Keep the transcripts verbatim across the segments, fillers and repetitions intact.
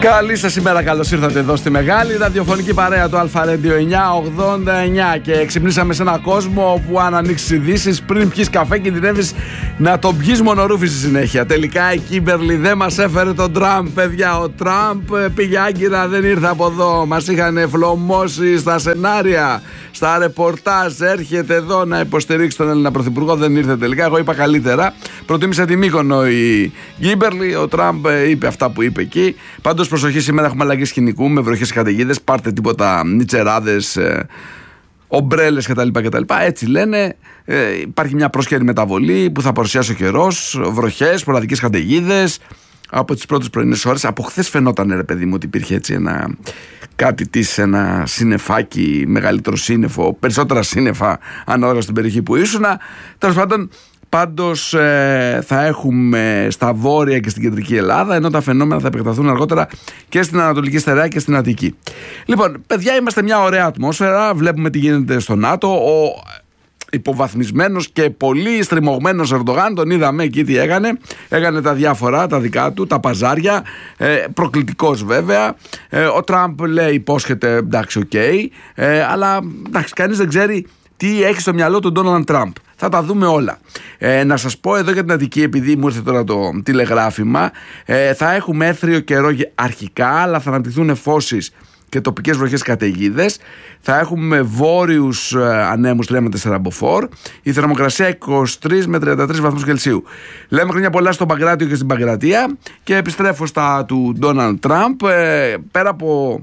Καλή σας ημέρα, καλώς ήρθατε εδώ στη μεγάλη ραδιοφωνική παρέα του Αλφα Radio εννιακόσια ογδόντα εννιά. Και ξυπνήσαμε σε έναν κόσμο όπου αν ανοίξεις ειδήσεις, πριν πιεις καφέ, κινδυνεύεις να τον πιεις μονορούφι στη συνέχεια. Τελικά η Κίμπερλι δεν μας έφερε τον Τραμπ, παιδιά. Ο Τραμπ πήγε άγκυρα, δεν ήρθε από εδώ. Μας είχαν φλωμώσει στα σενάρια, στα ρεπορτάζ. Έρχεται εδώ να υποστηρίξει τον Έλληνα Πρωθυπουργό, δεν ήρθε τελικά. Εγώ είπα καλύτερα. Προτίμησε τη Μύκονο η Κίμπερλι. Ο Τραμπ είπε αυτά που είπε εκεί. Πάντως, προσοχή, σήμερα έχουμε αλλαγή σκηνικού με βροχές και καταιγίδες. Πάρτε τίποτα νιτσεράδες, ε, ομπρέλες κτλ, κτλ. Έτσι λένε. Ε, υπάρχει μια πρόσκαιρη μεταβολή που θα παρουσιάσει ο καιρός. Βροχές, προλαδικές καταιγίδες από τις πρώτες πρωινές ώρες. Από χθες φαινόταν, ρε παιδί μου, ότι υπήρχε έτσι ένα κάτι της, ένα σύννεφάκι, μεγαλύτερο σύννεφο, περισσότερα σύννεφα ανάλογα στην περιοχή που ήσουνα. Τέλος πάντων, Πάντως ε, θα έχουμε στα βόρεια και στην κεντρική Ελλάδα, ενώ τα φαινόμενα θα επεκταθούν αργότερα και στην Ανατολική Στερεά και στην Αττική. Λοιπόν, παιδιά, είμαστε μια ωραία ατμόσφαιρα. Βλέπουμε τι γίνεται στο ΝΑΤΟ. Ο υποβαθμισμένος και πολύ στριμωγμένος Ερντογάν, τον είδαμε εκεί τι έκανε. Έκανε τα διάφορα, τα δικά του, τα παζάρια. Ε, προκλητικός βέβαια. Ε, ο Τραμπ λέει, υπόσχεται, εντάξει, οκ. Okay, ε, αλλά εντάξει, κανείς δεν ξέρει τι έχει στο μυαλό του Ντόναλντ Τραμπ. Θα τα δούμε όλα. Ε, να σας πω εδώ για την Αττική, επειδή μου ήρθε τώρα το τηλεγράφημα, ε, θα έχουμε έθριο καιρό αρχικά, αλλά θα αναπτυχθούν νεφώσεις και τοπικές βροχές καταιγίδες. Θα έχουμε βόρειους ε, ανέμους τρία με τέσσερα μποφόρ. Η θερμοκρασία είκοσι τρεις με τριάντα τρεις βαθμούς Κελσίου. Λέμε χρόνια πολλά στον Παγκράτιο και στην Παγκρατία. Και επιστρέφω στα του Ντόναλντ Τραμπ. Ε, πέρα από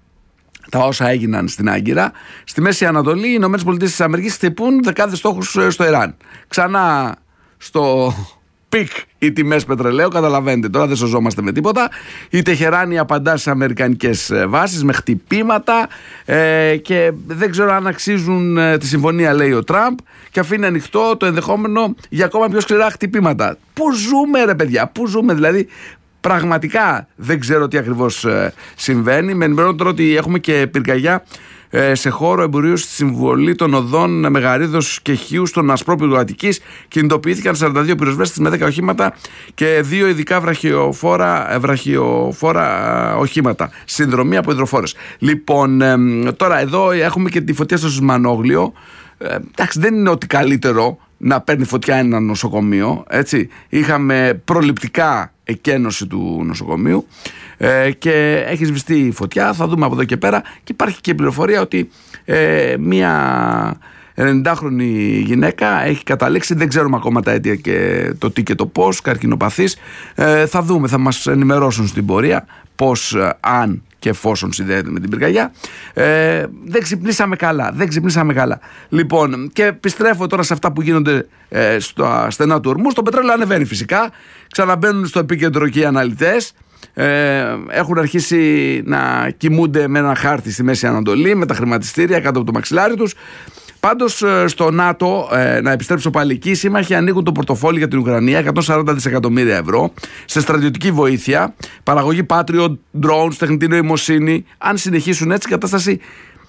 τα όσα έγιναν στην Άγκυρα, στη Μέση Ανατολή, οι Ηνωμένες Πολιτείες της Αμερικής χτυπούν δεκάδες στόχους στο Ιράν. Ξανά στο πικ οι τιμές πετρελαίου, καταλαβαίνετε, τώρα δεν σωζόμαστε με τίποτα. Η Τεχεράνη απαντά στις αμερικανικές βάσεις με χτυπήματα ε, και δεν ξέρω αν αξίζουν ε, τη συμφωνία, λέει ο Τραμπ, και αφήνει ανοιχτό το ενδεχόμενο για ακόμα πιο σκληρά χτυπήματα. Πού ζούμε, ρε παιδιά, πού ζούμε δηλαδή? Πραγματικά δεν ξέρω τι ακριβώς ε, συμβαίνει. Με ενημερώνω τώρα ότι έχουμε και πυρκαγιά ε, σε χώρο εμπορίου στη συμβολή των οδών Μεγαρίδος και Χίου στον Ασπρόπυργο Αττικής. Κινητοποιήθηκαν σαράντα δύο πυροσβέστες με δέκα οχήματα και δύο ειδικά βραχιοφόρα, βραχιοφόρα οχήματα. Συνδρομή από υδροφόρες. Λοιπόν, ε, τώρα εδώ έχουμε και τη φωτιά στο Σισμανόγλιο. Ε, εντάξει, δεν είναι ότι καλύτερο να παίρνει φωτιά ένα νοσοκομείο, έτσι. Είχαμε προληπτικά εκένωση του νοσοκομείου ε, και έχει σβηστεί η φωτιά. Θα δούμε από εδώ και πέρα. Και υπάρχει και πληροφορία ότι ε, μία ενενηντάχρονη γυναίκα έχει καταλήξει, δεν ξέρουμε ακόμα τα αίτια και το τι και το πώς, καρκινοπαθής. Ε, θα δούμε, θα μας ενημερώσουν στην πορεία πώς, αν και εφόσον συνδέεται με την πυρκαγιά. Ε, δεν ξυπνήσαμε καλά. Δεν ξυπνήσαμε καλά. Λοιπόν, και επιστρέφω τώρα σε αυτά που γίνονται ε, στο στενά του ορμού. Στο πετρέλαιο ανεβαίνει φυσικά. Ξαναμπαίνουν στο επίκεντρο και οι αναλυτές. Ε, έχουν αρχίσει να κοιμούνται με ένα χάρτη στη Μέση Ανατολή, με τα χρηματιστήρια κάτω από το μαξιλάρι τους. Πάντως στο ΝΑΤΟ, ε, να επιστρέψω πάλι εκεί, οι σύμμαχοι ανοίγουν το πορτοφόλι για την Ουκρανία, εκατόν σαράντα δισεκατομμύρια ευρώ, σε στρατιωτική βοήθεια, παραγωγή Patriot, drones, τεχνητή νοημοσύνη. Αν συνεχίσουν έτσι, η κατάσταση,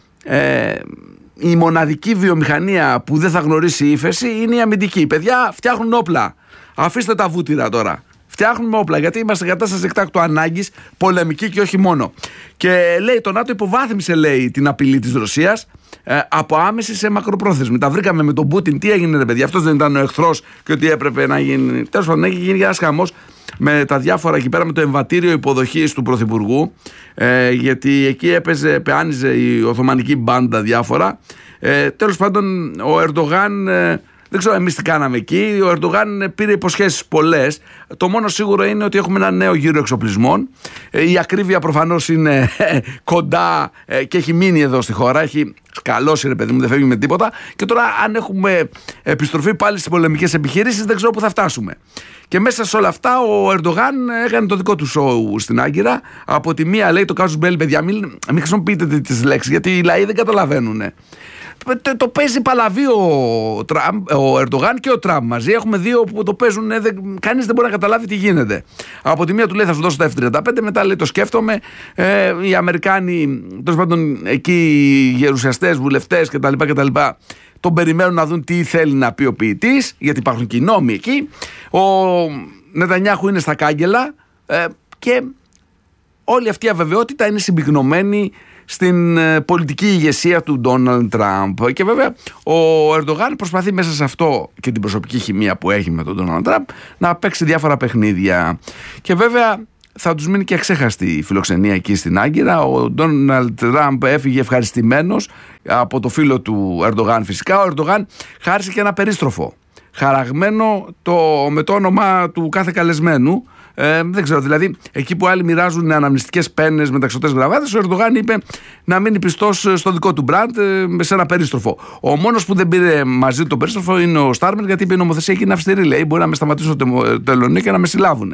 ε, η μοναδική βιομηχανία που δεν θα γνωρίσει ύφεση είναι η αμυντική. Παιδιά, φτιάχνουν όπλα. Αφήστε τα βούτυρα τώρα. Φτιάχνουμε όπλα, γιατί είμαστε σε κατάσταση εκτάκτου ανάγκης, πολεμική και όχι μόνο. Και λέει το ΝΑΤΟ υποβάθμισε, λέει, την απειλή της Ρωσίας ε, από άμεση σε μακροπρόθεσμη. Τα βρήκαμε με τον Πούτιν. Τι έγινε, ρε παιδιά? Αυτός δεν ήταν ο εχθρός και ότι έπρεπε να γίνει? Τέλος πάντων, έχει γίνει ένας χαμός με τα διάφορα εκεί πέρα, με το εμβατήριο υποδοχής του Πρωθυπουργού. Ε, γιατί εκεί έπαιζε, πεάνιζε η Οθωμανική μπάντα διάφορα. Ε, τέλος πάντων, ο Ερντογάν. Ε, Δεν ξέρω εμείς τι κάναμε εκεί. Ο Ερντογάν πήρε υποσχέσεις πολλές. Το μόνο σίγουρο είναι ότι έχουμε ένα νέο γύρο εξοπλισμών. Η ακρίβεια προφανώς είναι κοντά και έχει μείνει εδώ στη χώρα. Έχει σκαλώσει, ρε παιδί μου, δεν φεύγει με τίποτα. Και τώρα, αν έχουμε επιστροφή πάλι στις πολεμικές επιχειρήσεις, δεν ξέρω πού θα φτάσουμε. Και μέσα σε όλα αυτά, ο Ερντογάν έκανε το δικό του σοου στην Άγκυρα. Από τη μία λέει το casus belli, παιδιά, μην, μην χρησιμοποιείτε τις λέξεις, γιατί οι λαοί δεν καταλαβαίνουν. Το, το παίζει παλαβή ο, Τραμπ, ο Ερντογάν και ο Τραμπ μαζί. Έχουμε δύο που το παίζουν, δεν, κανείς δεν μπορεί να καταλάβει τι γίνεται. Από τη μία του λέει θα σου δώσω τα εφ τριάντα πέντε, μετά λέει το σκέφτομαι. Ε, οι Αμερικάνοι, τέλος πάντων εκεί οι γερουσιαστές, βουλευτές κτλ. κτλ. Τον περιμένουν να δουν τι θέλει να πει ο ποιητής, γιατί υπάρχουν και οι νόμοι εκεί. Ο Νετανιάχου είναι στα κάγκελα ε, και όλη αυτή η αβεβαιότητα είναι συμπυκνωμένη στην πολιτική ηγεσία του Ντόναλντ Τραμπ. Και βέβαια ο Ερντογάν προσπαθεί μέσα σε αυτό και την προσωπική χημεία που έχει με τον Ντόναλντ Τραμπ να παίξει διάφορα παιχνίδια. Και βέβαια θα τους μείνει και αξέχαστη η φιλοξενία εκεί στην Άγκυρα. Ο Ντόναλντ Τραμπ έφυγε ευχαριστημένος από το φίλο του Ερντογάν φυσικά. Ο Ερντογάν χάρισε και ένα περίστροφο χαραγμένο το, με το όνομα του κάθε καλεσμένου. Ε, δεν ξέρω, δηλαδή εκεί που άλλοι μοιράζουν αναμνηστικές πένες με ταξιωτές γραβάτες, ο Ερντογάν είπε να μείνει πιστός στο δικό του μπραντ ε, σε ένα περίστροφο. Ο μόνος που δεν πήρε μαζί το περίστροφο είναι ο Στάρμερ, γιατί είπε η νομοθεσία εκεί είναι αυστηρή. Λέει: μπορεί να με σταματήσουν το τελωνίο και να με συλλάβουν.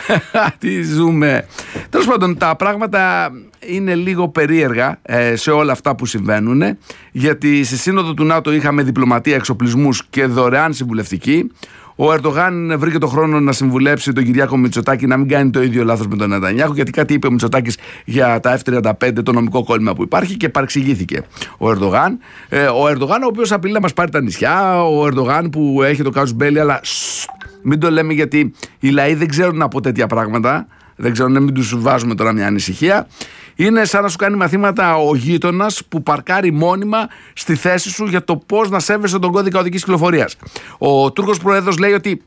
Τι ζούμε. Τέλος πάντων, τα πράγματα είναι λίγο περίεργα ε, σε όλα αυτά που συμβαίνουν, γιατί στη σύνοδο του ΝΑΤΟ είχαμε διπλωματία, εξοπλισμούς και δωρεάν συμβουλευτική. Ο Ερντογάν βρήκε τον χρόνο να συμβουλέψει τον Κυριάκο Μητσοτάκη να μην κάνει το ίδιο λάθος με τον Νετανιάχου, γιατί κάτι είπε ο Μητσοτάκης για τα εφ τριάντα πέντε, το νομικό κόλλημα που υπάρχει, και παρεξηγήθηκε ο Ερντογάν. Ε, ο Ερντογάν, ο οποίος απειλεί να μας πάρει τα νησιά, ο Ερντογάν που έχει το κάζους μπέλι, αλλά σ, μην το λέμε γιατί οι λαοί δεν ξέρουν από τέτοια πράγματα. Δεν ξέρω, μην τους βάζουμε τώρα μια ανησυχία. Είναι σαν να σου κάνει μαθήματα ο γείτονας που παρκάρει μόνιμα στη θέση σου για το πώς να σέβεσαι τον κώδικα οδικής κυκλοφορίας. Ο Τούρκος Πρόεδρος λέει ότι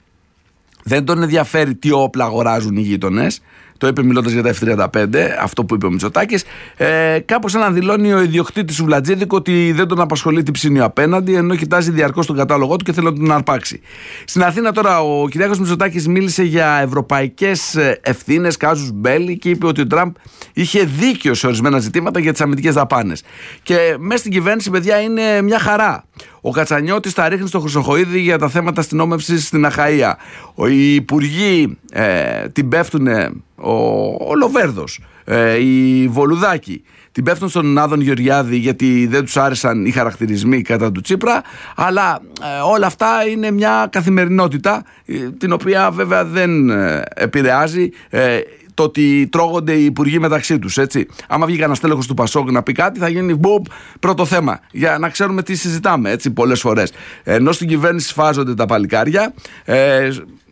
δεν τον ενδιαφέρει τι όπλα αγοράζουν οι γείτονες. Το είπε μιλώντας για τα εφ τριάντα πέντε, αυτό που είπε ο Μητσοτάκης. Ε, κάπως σαν να δηλώνει ο ιδιοκτήτης του Βλατζίδικο ότι δεν τον απασχολεί τι ψήνει απέναντι, ενώ κοιτάζει διαρκώς τον κατάλογό του και θέλει να τον αρπάξει. Στην Αθήνα τώρα ο Κυριάκος Μητσοτάκης μίλησε για ευρωπαϊκές ευθύνες, κάζους μπέλι, και είπε ότι ο Τραμπ είχε δίκιο σε ορισμένα ζητήματα για τις αμυντικές δαπάνες. Και μέσα στην κυβέρνηση, παιδιά, είναι μια χαρά. Ο Κατσανιώτης τα ρίχνει στο Χρυσοχοΐδη για τα θέματα αστυνόμευσης στην Αχαΐα. Οι υπουργοί ε, την πέφτουν, ο, ο Λοβέρδος, ε, η Βολουδάκη, την πέφτουν στον Άδων Γεωργιάδη γιατί δεν τους άρεσαν οι χαρακτηρισμοί κατά του Τσίπρα. Αλλά ε, όλα αυτά είναι μια καθημερινότητα, ε, την οποία βέβαια δεν ε, επηρεάζει ε, το ότι τρώγονται οι υπουργοί μεταξύ τους, έτσι. Άμα βγει κανένα στέλεχος του Πασόκ να πει κάτι, θα γίνει μπουπ, πρώτο θέμα, για να ξέρουμε τι συζητάμε, έτσι, πολλές φορές. Ενώ στην κυβέρνηση σφάζονται τα παλικάρια, ε,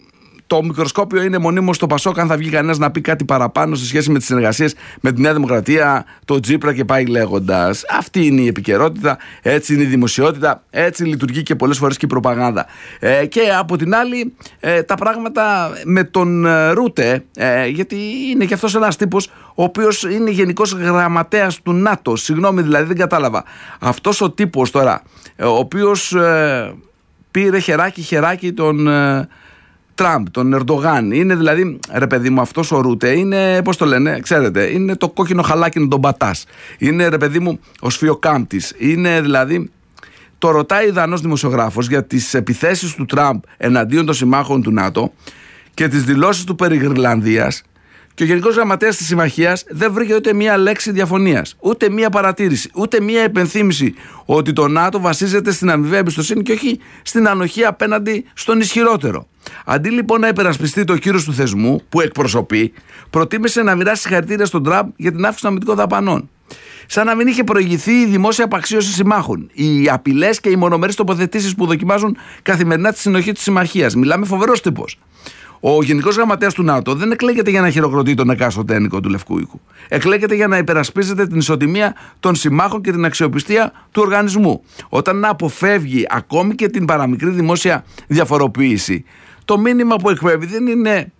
το μικροσκόπιο είναι μονίμως στο Πασόκ αν θα βγει κανένας να πει κάτι παραπάνω σε σχέση με τις συνεργασίες με τη Νέα Δημοκρατία, το Τσίπρα και πάει λέγοντας. Αυτή είναι η επικαιρότητα, έτσι είναι η δημοσιότητα, έτσι λειτουργεί και πολλές φορές και η προπαγάνδα. Ε, και από την άλλη, ε, τα πράγματα με τον ε, Ρούτε, ε, γιατί είναι και αυτός ένας τύπος ο οποίος είναι γενικός γραμματέας του ΝΑΤΟ. Συγγνώμη, δηλαδή δεν κατάλαβα. Αυτός ο τύπος τώρα, ε, ο οποίος ε, πήρε χεράκι χεράκι τον Ε, Τραμπ, τον Ερντογάν. Είναι δηλαδή, ρε παιδί μου, αυτός ο Ρούτε είναι, πώς το λένε, ξέρετε, είναι το κόκκινο χαλάκι να τον πατάς. Είναι, ρε παιδί μου, ο σφιοκάμπτης. Είναι δηλαδή, το ρωτάει ο Δανός δημοσιογράφος για τις επιθέσεις του Τραμπ εναντίον των συμμάχων του ΝΑΤΟ και τις δηλώσεις του περί Γρυλανδίας, και ο Γενικός Γραμματέας της Συμμαχίας δεν βρήκε ούτε μία λέξη διαφωνίας, ούτε μία παρατήρηση, ούτε μία υπενθύμηση ότι το ΝΑΤΟ βασίζεται στην αμοιβαία εμπιστοσύνη και όχι στην ανοχή απέναντι στον ισχυρότερο. Αντί λοιπόν να υπερασπιστεί το κύρος του θεσμού που εκπροσωπεί, προτίμησε να μοιράσει συγχαρητήρια στον Τραμπ για την αύξηση των αμυντικών δαπανών. Σαν να μην είχε προηγηθεί η δημόσια απαξίωση συμμάχων, οι απειλές και οι μονομερείς τοποθετήσεις που δοκιμάζουν καθημερινά τη συνοχή της συμμαχίας. Μιλάμε φοβερός τύπος. Ο Γενικός Γραμματέας του ΝΑΤΟ δεν εκλέγεται για να χειροκροτεί τον εκάστοτε ένικο του Λευκού Οίκου. Εκλέγεται για να υπερασπίζεται την ισοτιμία των συμμάχων και την αξιοπιστία του οργανισμού. Όταν αποφεύγει ακόμη και την παραμικρή δημόσια διαφοροποίηση, το μήνυμα που εκπέμπει δεν είναι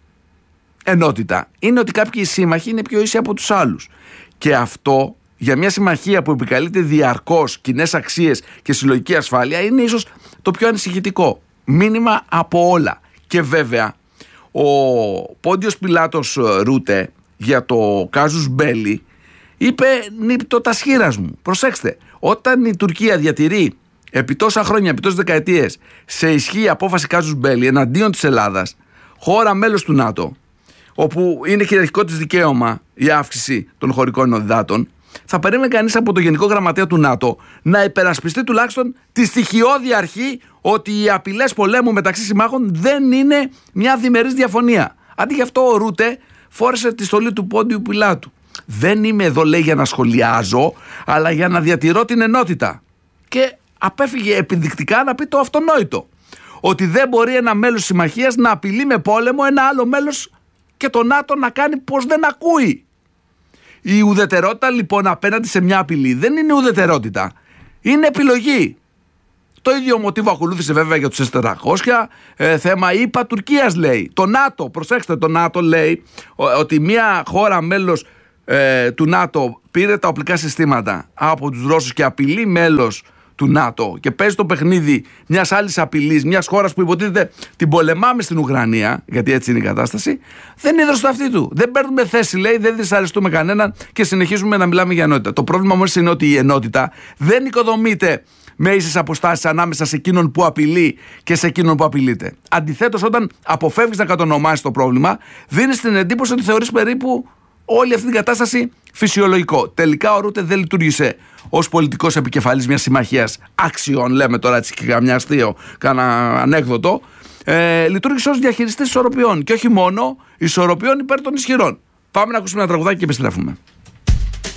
ενότητα. Είναι ότι κάποιοι σύμμαχοι είναι πιο ίσοι από τους άλλους. Και αυτό για μια συμμαχία που επικαλείται διαρκώς κοινές αξίες και συλλογική ασφάλεια είναι ίσως το πιο ανησυχητικό μήνυμα από όλα. Και βέβαια, ο Πόντιος Πιλάτος Ρούτε για το κάζους μπέλι είπε νύπτω τα σχήρας μου. Προσέξτε, όταν η Τουρκία διατηρεί επί τόσα χρόνια, επί τόσες δεκαετίες σε ισχύ απόφαση κάζους μπέλι εναντίον της Ελλάδας, χώρα μέλος του ΝΑΤΟ, όπου είναι κυριαρχικό της δικαίωμα η αύξηση των χωρικών υδάτων, θα περίμενε κανείς από το Γενικό Γραμματέα του ΝΑΤΟ να υπερασπιστεί τουλάχιστον τη στοιχειώδη αρχή ότι οι απειλές πολέμου μεταξύ συμμάχων δεν είναι μια διμερής διαφωνία. Αντί γι' αυτό ο Ρούτε φόρεσε τη στολή του Πόντιου Πιλάτου. Δεν είμαι εδώ, λέει, για να σχολιάζω, αλλά για να διατηρώ την ενότητα. Και απέφυγε επιδεικτικά να πει το αυτονόητο. Ότι δεν μπορεί ένα μέλος συμμαχίας να απειλεί με πόλεμο ένα άλλο μέλος και το ΝΑΤΟ να κάνει πως δεν ακούει. Η ουδετερότητα λοιπόν απέναντι σε μια απειλή δεν είναι ουδετερότητα. Είναι επιλογή. Το ίδιο μοτίβο ακολούθησε βέβαια για τους ες τετρακόσια. Ε, θέμα ΗΠΑ Τουρκίας λέει. Το ΝΑΤΟ, προσέξτε, το ΝΑΤΟ λέει ότι μια χώρα μέλος ε, του ΝΑΤΟ πήρε τα οπλικά συστήματα από τους Ρώσους και απειλεί μέλος του ΝΑΤΟ και παίζει το παιχνίδι μιας άλλης απειλής, μιας χώρας που υποτίθεται την πολεμάμε στην Ουκρανία, γιατί έτσι είναι η κατάσταση, δεν είναι στο αυτί του. Δεν παίρνουμε θέση, λέει, δεν δυσαρεστούμε κανέναν και συνεχίζουμε να μιλάμε για ενότητα. Το πρόβλημα όμως είναι ότι η ενότητα δεν οικοδομείται με ίσες αποστάσεις ανάμεσα σε εκείνον που απειλεί και σε εκείνον που απειλείται. Αντιθέτως, όταν αποφεύγεις να κατονομάσεις το πρόβλημα, δίνεις την εντύπωση ότι θεωρείς περίπου όλη αυτή την κατάσταση φυσιολογικό. Τελικά ο Ρούτε δεν λειτουργήσε ως πολιτικός επικεφαλής μιας συμμαχίας άξιων, λέμε τώρα έτσι και καμιά αστείο, κάνα ανέκδοτο. Ε, λειτουργήσε ως διαχειριστής ισορροπιών και όχι μόνο ισορροπιών υπέρ των ισχυρών. Πάμε να ακούσουμε ένα τραγουδάκι και επιστρέφουμε.